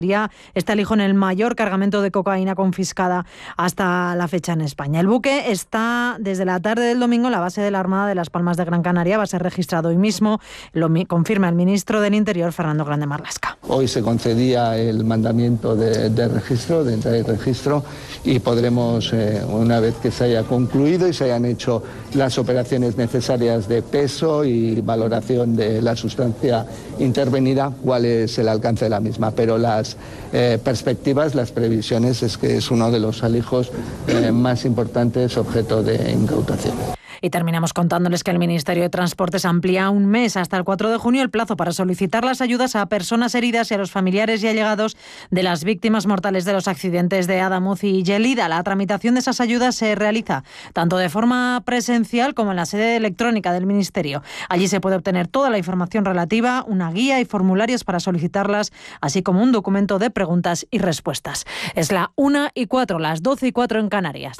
Está el hijo en el mayor cargamento de cocaína confiscada hasta la fecha en España. El buque está desde la tarde del domingo en la base de la Armada de Las Palmas de Gran Canaria. Va a ser registrado hoy mismo, lo confirma el ministro del Interior, Fernando Grande Marlaska. Hoy se concedía el mandamiento de registro, de entrada y registro, y podremos, una vez que se haya concluido y se hayan hecho las operaciones necesarias de peso y valoración de la sustancia intervenida, cuál es el alcance de la misma. Pero las perspectivas, las previsiones, es que es uno de los alijos más importantes objeto de incautación. Y terminamos contándoles que el Ministerio de Transportes amplía un mes hasta el 4 de junio el plazo para solicitar las ayudas a personas heridas y a los familiares y allegados de las víctimas mortales de los accidentes de Adamuz y Gelida. La tramitación de esas ayudas se realiza tanto de forma presencial como en la sede electrónica del Ministerio. Allí se puede obtener toda la información relativa, una guía y formularios para solicitarlas, así como un documento de preguntas y respuestas. Es la 1:04, las 12:04 en Canarias.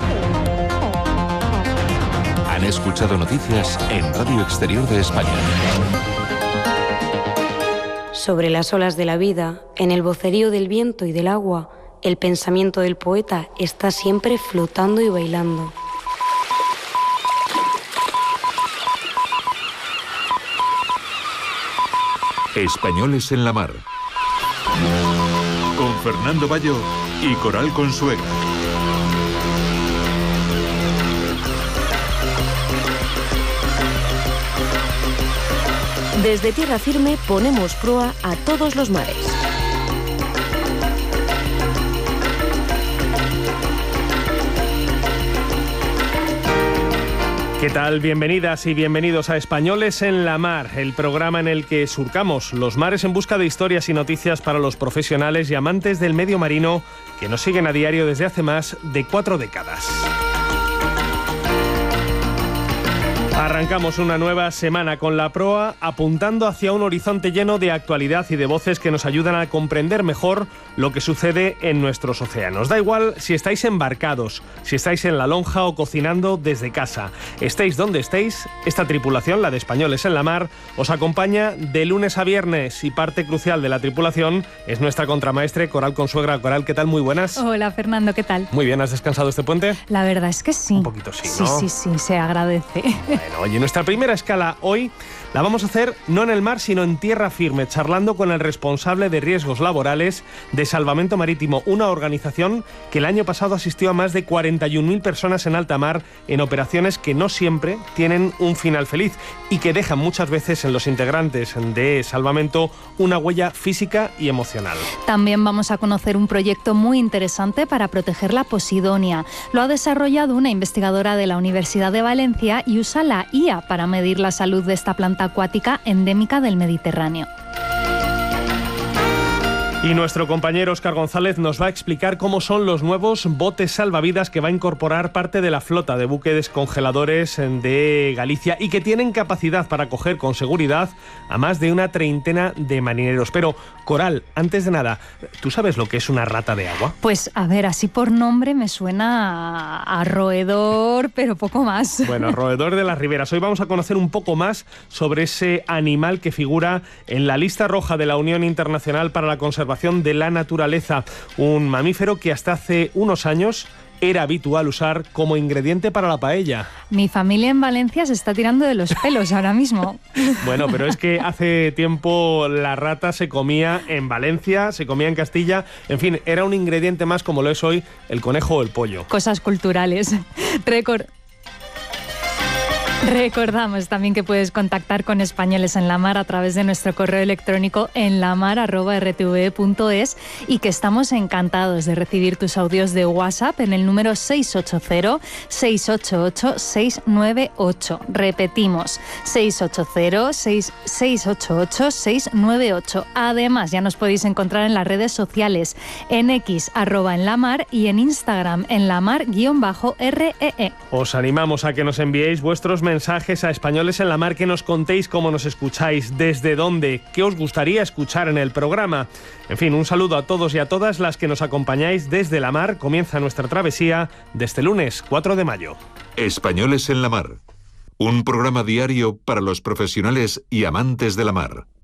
Han escuchado noticias en Radio Exterior de España. Sobre las olas de la vida, en el vocerío del viento y del agua, el pensamiento del poeta está siempre flotando y bailando. Españoles en la mar. Con Fernando Bayo y Coral Consuegra. Desde tierra firme ponemos proa a todos los mares. ¿Qué tal? Bienvenidas y bienvenidos a Españoles en la Mar, el programa en el que surcamos los mares en busca de historias y noticias para los profesionales y amantes del medio marino que nos siguen a diario desde hace más de 4 décadas. Arrancamos una nueva semana con la proa apuntando hacia un horizonte lleno de actualidad y de voces que nos ayudan a comprender mejor lo que sucede en nuestros océanos. Da igual si estáis embarcados, si estáis en la lonja o cocinando desde casa. Estéis donde estéis, esta tripulación, la de Españoles en la Mar, os acompaña de lunes a viernes y parte crucial de la tripulación es nuestra contramaestre Coral Consuegra. Coral, ¿qué tal? Muy buenas. Hola, Fernando, ¿qué tal? Muy bien, ¿has descansado este puente? La verdad es que sí. Un poquito sí, ¿no? Sí, se agradece. Bueno, oye, nuestra primera escala hoy la vamos a hacer no en el mar, sino en tierra firme, charlando con el responsable de riesgos laborales de Salvamento Marítimo, una organización que el año pasado asistió a más de 41.000 personas en alta mar en operaciones que no siempre tienen un final feliz y que dejan muchas veces en los integrantes de Salvamento una huella física y emocional. También vamos a conocer un proyecto muy interesante para proteger la posidonia. Lo ha desarrollado una investigadora de la Universidad de Valencia y usa la IA para medir la salud de esta planta acuática endémica del Mediterráneo. Y nuestro compañero Óscar González nos va a explicar cómo son los nuevos botes salvavidas que va a incorporar parte de la flota de buques descongeladores de Galicia y que tienen capacidad para acoger con seguridad a más de una treintena de marineros. Pero, Coral, antes de nada, ¿tú sabes lo que es una rata de agua? Pues, a ver, así por nombre me suena a roedor, pero poco más. Bueno, roedor de las riberas. Hoy vamos a conocer un poco más sobre ese animal que figura en la lista roja de la Unión Internacional para la Conservación de la Naturaleza, un mamífero que hasta hace unos años era habitual usar como ingrediente para la paella. Mi familia en Valencia se está tirando de los pelos ahora mismo. Bueno, pero es que hace tiempo la rata se comía en Valencia, se comía en Castilla, en fin, era un ingrediente más como lo es hoy el conejo o el pollo. Cosas culturales. Recordamos también que puedes contactar con Españoles en la Mar a través de nuestro correo electrónico enlamar@rtve.es y que estamos encantados de recibir tus audios de WhatsApp en el número 680-688-698. Repetimos, 680-688-698. Además, ya nos podéis encontrar en las redes sociales, en X, @enlamar y en Instagram, enlamar_REE. Os animamos a que nos enviéis vuestros mensajes a Españoles en la Mar, que nos contéis cómo nos escucháis, desde dónde, qué os gustaría escuchar en el programa. En fin, un saludo a todos y a todas las que nos acompañáis desde la mar. Comienza nuestra travesía de este lunes 4 de mayo. Españoles en la Mar, un programa diario para los profesionales y amantes de la mar.